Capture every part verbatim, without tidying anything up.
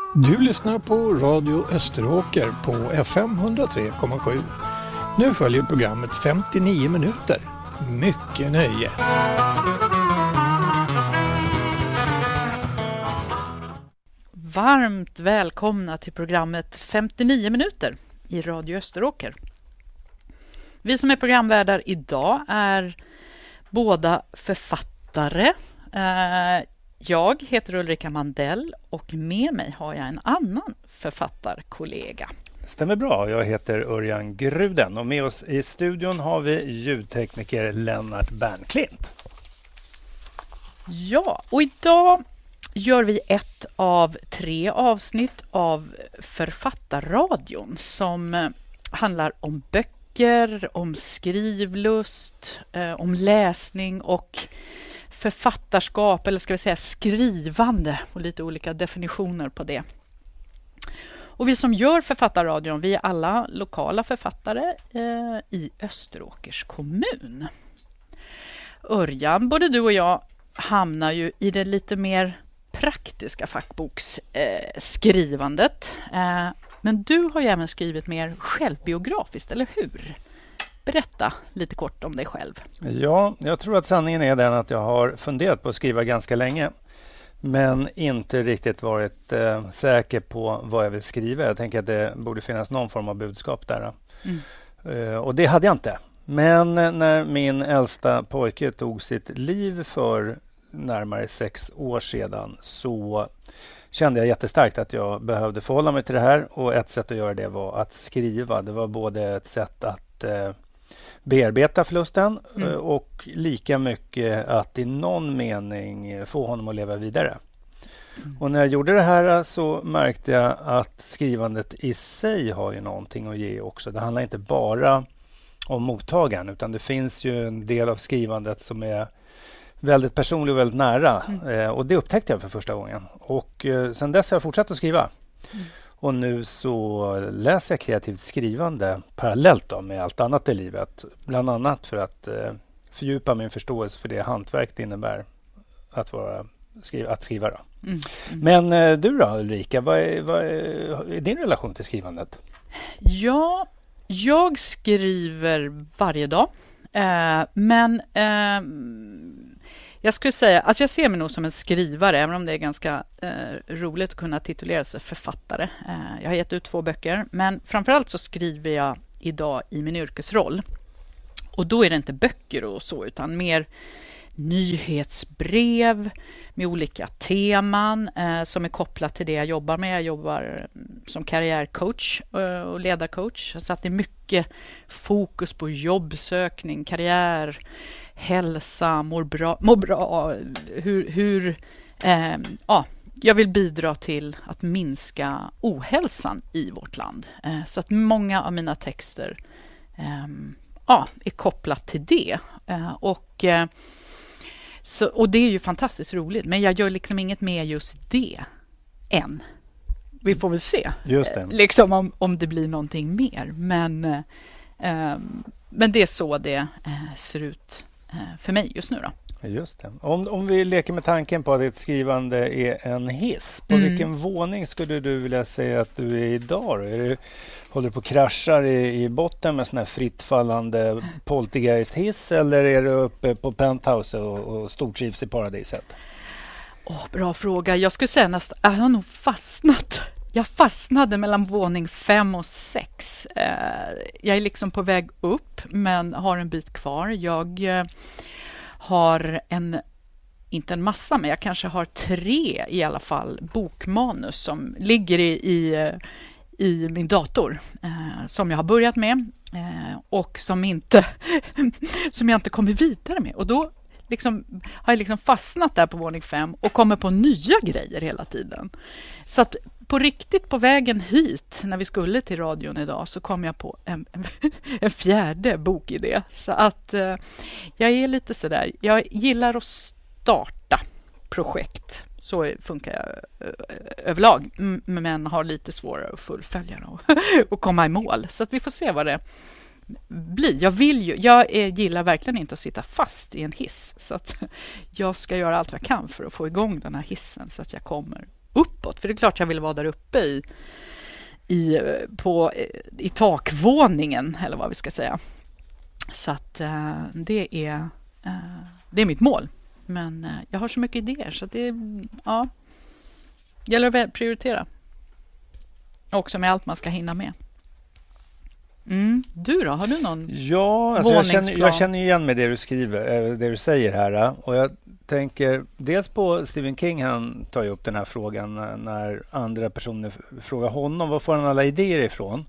Du lyssnar på Radio Österåker på F M ett noll tre komma sju. Nu följer programmet femtionio minuter. Mycket nöje. Varmt välkomna till programmet femtionio minuter i Radio Österåker. Vi som är programvärdar idag är båda författare. Jag heter Ulrika Mandell och med mig har jag en annan författarkollega. Stämmer bra, jag heter Örjan Gruden och med oss i studion har vi ljudtekniker Lennart Bernklint. Ja, och idag gör vi ett av tre avsnitt av Författarradion som handlar om böcker, om skrivlust, om läsning och författarskap, eller ska vi säga skrivande, och lite olika definitioner på det. Och vi som gör Författarradion, vi är alla lokala författare eh, i Österåkers kommun. Örjan, både du och jag hamnar ju i det lite mer praktiska fackboksskrivandet. Eh, eh, men du har ju även skrivit mer självbiografiskt, eller hur? Berätta lite kort om dig själv. Ja, jag tror att sanningen är den att jag har funderat på att skriva ganska länge. Men inte riktigt varit eh, säker på vad jag vill skriva. Jag tänker att det borde finnas någon form av budskap där. Mm. Eh, och det hade jag inte. Men när min äldsta pojke tog sitt liv för närmare sex år sedan så kände jag jättestarkt att jag behövde förhålla mig till det här. Och ett sätt att göra det var att skriva. Det var både ett sätt att eh, bearbeta förlusten mm. och lika mycket att i någon mening få honom att leva vidare. Mm. Och när jag gjorde det här så märkte jag att skrivandet i sig har ju någonting att ge också. Det handlar inte bara om mottagaren utan det finns ju en del av skrivandet som är väldigt personlig och väldigt nära. Mm. Eh, och det upptäckte jag för första gången. Och eh, sen dess har jag fortsatt att skriva. Mm. Och nu så läser jag kreativt skrivande parallellt då med allt annat i livet. Bland annat för att eh, fördjupa min förståelse för det hantverk det innebär att, vara, skriva, att skriva. Då. Mm. Mm. Men eh, du då Ulrika, vad är, vad är, är din relation till skrivandet? Ja, jag skriver varje dag. Eh, men... Eh, Jag skulle säga, alltså jag ser mig nog som en skrivare, även om det är ganska eh, roligt att kunna titulera sig författare. Eh, jag har gett ut två böcker, men framförallt så skriver jag idag i min yrkesroll. Och då är det inte böcker och så, utan mer nyhetsbrev med olika teman eh, som är kopplat till det jag jobbar med. Jag jobbar som karriärcoach eh, och ledarcoach, så att det är mycket fokus på jobbsökning, karriär, hälsa, mår bra, mår bra hur, hur eh, ja, jag vill bidra till att minska ohälsan i vårt land. Eh, så att många av mina texter eh, ja, är kopplat till det. Eh, och, eh, så, och det är ju fantastiskt roligt, men jag gör liksom inget med just det än. Vi får väl se just det. Eh, liksom om, om det blir någonting mer. Men, eh, men det är så det eh, ser ut för mig just nu då. Just det. Om, om vi leker med tanken på att ditt skrivande är en hiss, på mm. vilken våning skulle du vilja säga att du är idag? Är du, håller du på och kraschar i, i botten med sån här frittfallande poltergeist-hiss, eller är du uppe på penthouse och, och stortrivs i paradiset? Oh, bra fråga. Jag skulle säga nästan, jag har nog fastnat. Jag fastnade mellan våning fem och sex. Jag är liksom på väg upp men har en bit kvar. Jag har en, inte en massa, men jag kanske har tre i alla fall bokmanus som ligger i, i, i min dator som jag har börjat med och som, inte, som jag inte kommer vidare med. Och då liksom, har jag liksom fastnat där på våning fem och kommer på nya grejer hela tiden. Så att på riktigt på vägen hit, när vi skulle till radion idag, så kom jag på en, en fjärde bokidé. Så att eh, jag är lite sådär, jag gillar att starta projekt. Så funkar jag eh, överlag, m- men har lite svårare att fullfölja och, och komma i mål. Så att vi får se vad det blir. Jag vill ju, jag är, gillar verkligen inte att sitta fast i en hiss. Så att jag ska göra allt jag kan för att få igång den här hissen så att jag kommer uppåt. För det är klart jag vill vara där uppe i, i, på, i takvåningen, eller vad vi ska säga. Så att uh, det är, uh, det är mitt mål. Men uh, jag har så mycket idéer så att det ja, gäller att prioritera. Också med allt man ska hinna med. Mm. Du då? Har du någon ja, alltså jag, känner, jag känner igen med det du skriver, det du säger här. Och jag tänker dels på Stephen King, han tar ju upp den här frågan när andra personer frågar honom, var får han alla idéer ifrån?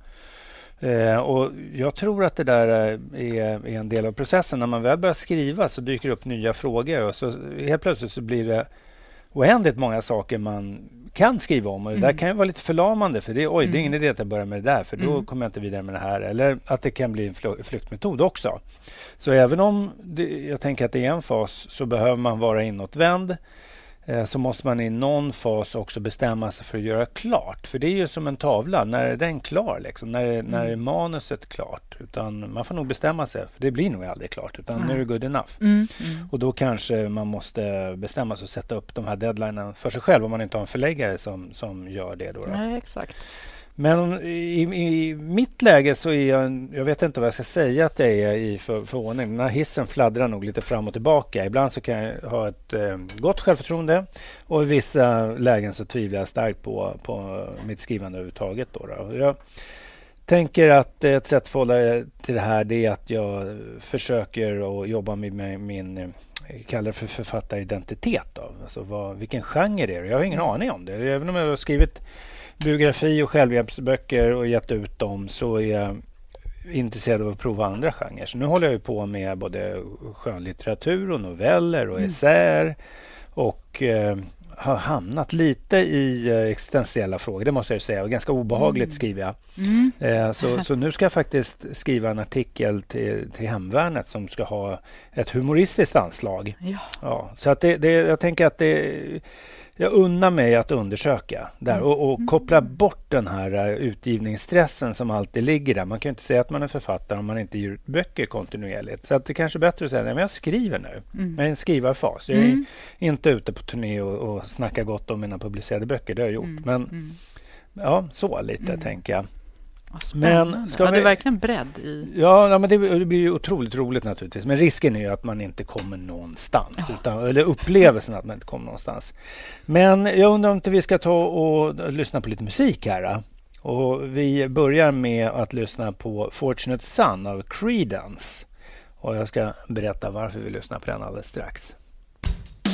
Eh, och jag tror att det där är, är en del av processen. När man väl börjar skriva så dyker det upp nya frågor och så helt plötsligt så blir det oändligt många saker man kan skriva om och det mm. där kan ju vara lite förlamande för det, oj, mm. det är ingen idé att jag börjar med det där för då mm. kommer jag inte vidare med det här, eller att det kan bli en fl- flyktmetod också. Så även om det, jag tänker att det är en fas så behöver man vara inåtvänd, eh, så måste man i någon fas också bestämma sig för att göra klart, för det är ju som en tavla, när är den klar liksom? när, mm. när är manuset klart, utan man får nog bestämma sig, för det blir nog aldrig klart, utan mm. nu är det good enough. Mm. Mm. Och då kanske man måste bestämma sig och sätta upp de här deadlinen för sig själv om man inte har en förläggare som, som gör det då. då. Nej, exakt. Men i, i mitt läge så är jag, jag vet inte vad jag ska säga att det är i för, förordning. Den här hissen fladdrar nog lite fram och tillbaka. Ibland så kan jag ha ett eh, gott självförtroende och i vissa lägen så tvivlar jag starkt på, på mitt skrivande överhuvudtaget. Då, då. Jag tänker att ett sätt att förhålla till det här det är att jag försöker att jobba med, med min, jag kallar det för författaridentitet. Då. Alltså vad, vilken genre det är. Jag har ingen aning om det. Även om jag har skrivit biografi och självhjälpsböcker och gett ut dem så är jag intresserad av att prova andra genrer. Så nu håller jag ju på med både skönlitteratur och noveller och mm. essäer och eh, har hamnat lite i eh, existentiella frågor, det måste jag ju säga. Och ganska obehagligt mm. skriver jag. Mm. Eh, så, så nu ska jag faktiskt skriva en artikel till, till Hemvärnet som ska ha ett humoristiskt anslag. Ja. Ja, så att det, det, jag tänker att det jag unnar mig att undersöka där och, och koppla bort den här utgivningsstressen som alltid ligger där. Man kan ju inte säga att man är författare om man inte ger ut böcker kontinuerligt. Så att det är kanske är bättre att säga att jag skriver nu. Mm. Jag är en skrivarfas. Jag är mm. inte ute på turné och, och snackar gott om mina publicerade böcker. Det har jag gjort. Mm. Men mm. ja, så lite mm. tänker jag. Men ska ja, vi... det är verkligen bredd i... Ja, ja men det, det blir ju otroligt roligt naturligtvis. Men risken är ju att man inte kommer någonstans. Ja. Utan, eller upplevelsen att man inte kommer någonstans. Men jag undrar om inte vi ska ta och lyssna på lite musik här. Och vi börjar med att lyssna på Fortunate Son av Creedence. Och jag ska berätta varför vi lyssnar på den alldeles strax.